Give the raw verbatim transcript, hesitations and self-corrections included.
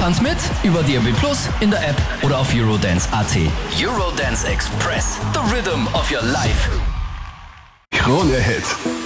Tanz mit über D A B Plus, in der App oder auf Eurodance Punkt at. Eurodance Express. The rhythm of your life. Krone Hit.